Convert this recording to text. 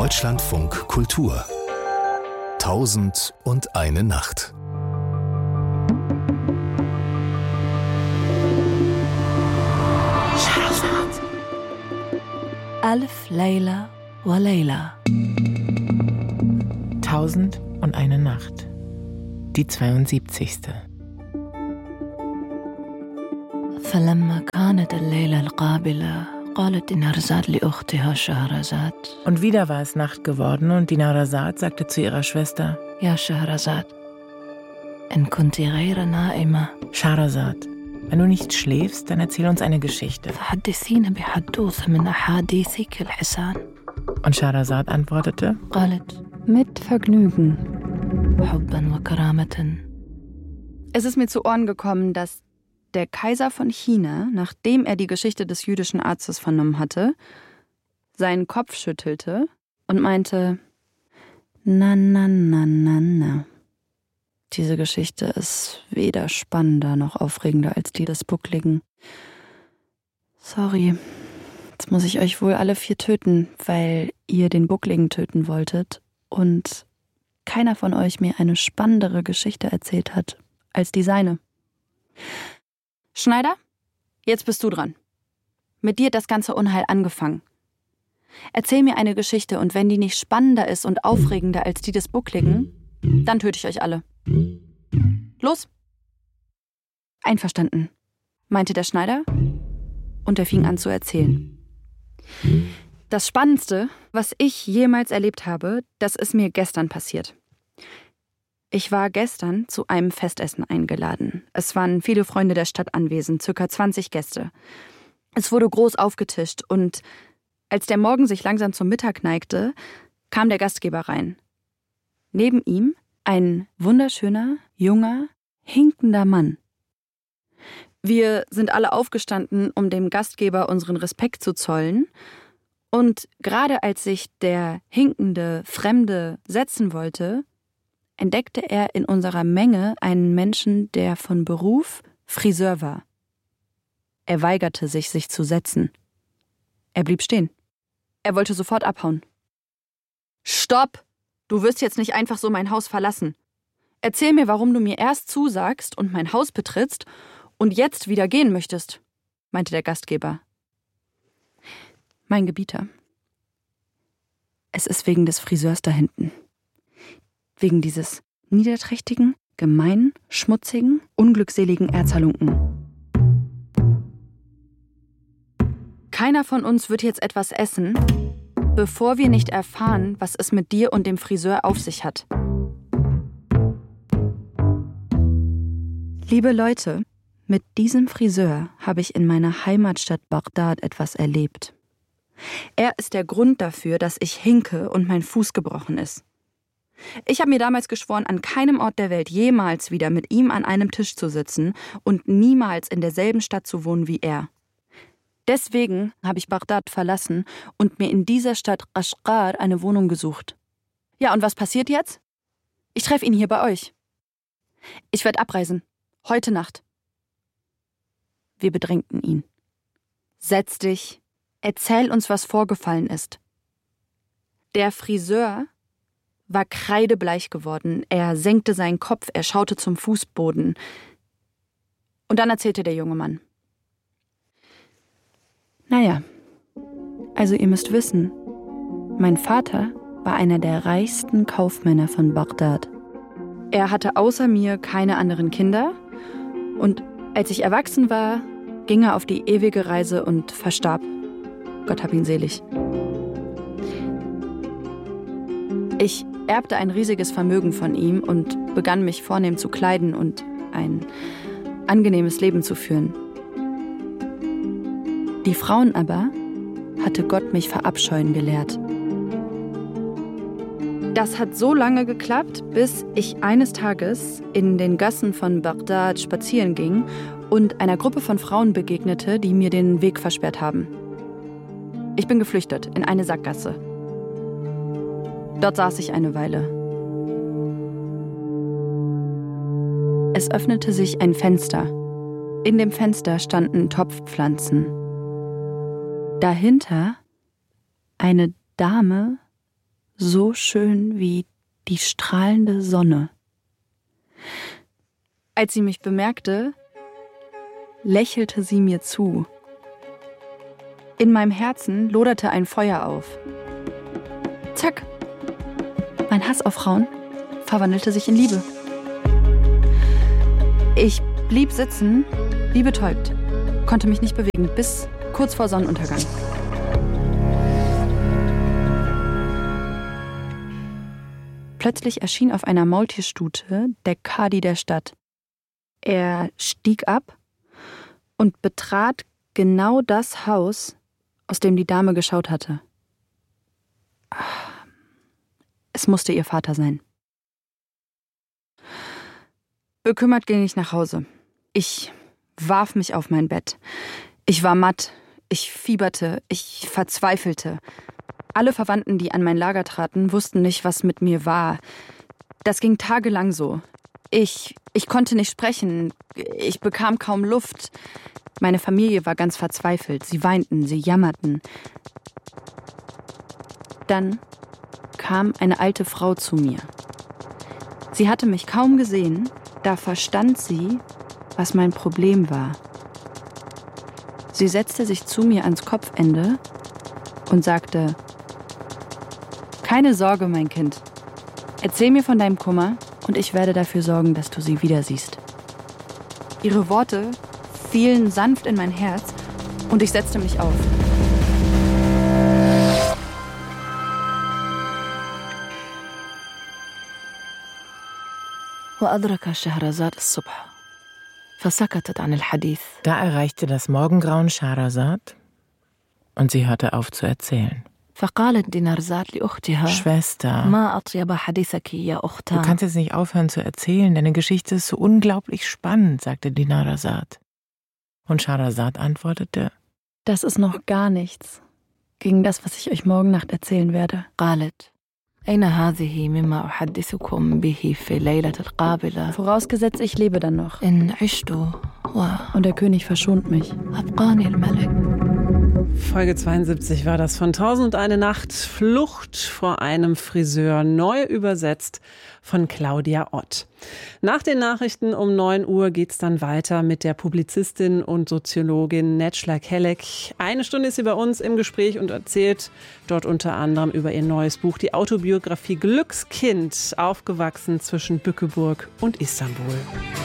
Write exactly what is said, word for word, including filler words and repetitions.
Deutschlandfunk Kultur. Tausend und eine Nacht. Alf Layla wa Layla. Tausend und eine Nacht. Die zweiundsiebzigste. فلما كانت الليلة القابلة قالت دينارزاد لأختها شهرزاد. Und wieder war es Nacht geworden und Dinarzad sagte zu ihrer Schwester: يا شهرزاد إن كنت غير نائمة Schahrazad, wenn du nicht schläfst, dann erzähl uns eine Geschichte. فحدثينا بحدوث من أحاديثك الحسان. Und Schahrazad antwortete: قالت Mit Vergnügen. حبا وكرامة. Es ist mir zu Ohren gekommen, dass der Kaiser von China, nachdem er die Geschichte des jüdischen Arztes vernommen hatte, seinen Kopf schüttelte und meinte: Na, na, na, na, na. Diese Geschichte ist weder spannender noch aufregender als die des Buckligen. Sorry, jetzt muss ich euch wohl alle vier töten, weil ihr den Buckligen töten wolltet und keiner von euch mir eine spannendere Geschichte erzählt hat als die seine. Schneider, jetzt bist du dran. Mit dir hat das ganze Unheil angefangen. Erzähl mir eine Geschichte und wenn die nicht spannender ist und aufregender als die des Buckligen, dann töte ich euch alle. Los! Einverstanden, meinte der Schneider und er fing an zu erzählen. Das Spannendste, was ich jemals erlebt habe, das ist mir gestern passiert. Ich war gestern zu einem Festessen eingeladen. Es waren viele Freunde der Stadt anwesend, circa zwanzig Gäste. Es wurde groß aufgetischt und als der Morgen sich langsam zum Mittag neigte, kam der Gastgeber rein. Neben ihm ein wunderschöner, junger, hinkender Mann. Wir sind alle aufgestanden, um dem Gastgeber unseren Respekt zu zollen. Und gerade als sich der hinkende Fremde setzen wollte, entdeckte er in unserer Menge einen Menschen, der von Beruf Friseur war. Er weigerte sich, sich zu setzen. Er blieb stehen. Er wollte sofort abhauen. »Stopp! Du wirst jetzt nicht einfach so mein Haus verlassen. Erzähl mir, warum du mir erst zusagst und mein Haus betrittst und jetzt wieder gehen möchtest«, meinte der Gastgeber. »Mein Gebieter, es ist wegen des Friseurs da hinten. Wegen dieses niederträchtigen, gemeinen, schmutzigen, unglückseligen Erzhalunken. Keiner von uns wird jetzt etwas essen, bevor wir nicht erfahren, was es mit dir und dem Friseur auf sich hat. Liebe Leute, mit diesem Friseur habe ich in meiner Heimatstadt Bagdad etwas erlebt. Er ist der Grund dafür, dass ich hinke und mein Fuß gebrochen ist. Ich habe mir damals geschworen, an keinem Ort der Welt jemals wieder mit ihm an einem Tisch zu sitzen und niemals in derselben Stadt zu wohnen wie er. Deswegen habe ich Bagdad verlassen und mir in dieser Stadt Qashqar eine Wohnung gesucht. Ja, und was passiert jetzt? Ich treffe ihn hier bei euch. Ich werde abreisen. Heute Nacht. Wir bedrängten ihn. Setz dich. Erzähl uns, was vorgefallen ist. Der Friseur war kreidebleich geworden. Er senkte seinen Kopf, er schaute zum Fußboden. Und dann erzählte der junge Mann. Naja, also ihr müsst wissen, mein Vater war einer der reichsten Kaufmänner von Bagdad. Er hatte außer mir keine anderen Kinder und als ich erwachsen war, ging er auf die ewige Reise und verstarb. Gott hab ihn selig. Ich erbte ein riesiges Vermögen von ihm und begann mich vornehm zu kleiden und ein angenehmes Leben zu führen. Die Frauen aber hatte Gott mich verabscheuen gelehrt. Das hat so lange geklappt, bis ich eines Tages in den Gassen von Bagdad spazieren ging und einer Gruppe von Frauen begegnete, die mir den Weg versperrt haben. Ich bin geflüchtet in eine Sackgasse. Dort saß ich eine Weile. Es öffnete sich ein Fenster. In dem Fenster standen Topfpflanzen. Dahinter eine Dame so schön wie die strahlende Sonne. Als sie mich bemerkte, lächelte sie mir zu. In meinem Herzen loderte ein Feuer auf. Zack! Mein Hass auf Frauen verwandelte sich in Liebe. Ich blieb sitzen, wie betäubt, konnte mich nicht bewegen, bis kurz vor Sonnenuntergang. Plötzlich erschien auf einer Maultierstute der Kadi der Stadt. Er stieg ab und betrat genau das Haus, aus dem die Dame geschaut hatte. Es musste ihr Vater sein. Bekümmert ging ich nach Hause. Ich warf mich auf mein Bett. Ich war matt, ich fieberte, ich verzweifelte. Alle Verwandten, die an mein Lager traten, wussten nicht, was mit mir war. Das ging tagelang so. Ich, ich konnte nicht sprechen, ich bekam kaum Luft. Meine Familie war ganz verzweifelt. Sie weinten, sie jammerten. Dann kam eine alte Frau zu mir. Sie hatte mich kaum gesehen, da verstand sie, was mein Problem war. Sie setzte sich zu mir ans Kopfende und sagte: Keine Sorge, mein Kind. Erzähl mir von deinem Kummer und ich werde dafür sorgen, dass du sie wieder siehst. Ihre Worte fielen sanft in mein Herz und ich setzte mich auf. وأدرك شهرزاد الصبح فسكتت عن الحديث. Da erreichte das Morgengrauen Schahrazad und sie hörte auf zu erzählen. فقالت دينارزاد لأختها Schwester, ما أطيب حديثك يا du أختها. kannst jetzt nicht aufhören zu erzählen, deine Geschichte ist so unglaublich spannend, sagte Dinarzad. Und Schahrazad antwortete: Das ist noch gar nichts gegen das, was ich euch morgen Nacht erzählen werde. قالت أين هذه مما أحدثكم به في الليلة القابلة. Vorausgesetzt, ich lebe dann noch. إن عشت Und der König verschont mich. وأبقاني الملك. Folge zweiundsiebzig war das von Tausend und eine Nacht. Flucht vor einem Friseur, neu übersetzt von Claudia Ott. Nach den Nachrichten um neun Uhr geht's dann weiter mit der Publizistin und Soziologin Necla Kelek. Eine Stunde ist sie bei uns im Gespräch und erzählt dort unter anderem über ihr neues Buch, die Autobiografie Glückskind, aufgewachsen zwischen Bückeburg und Istanbul.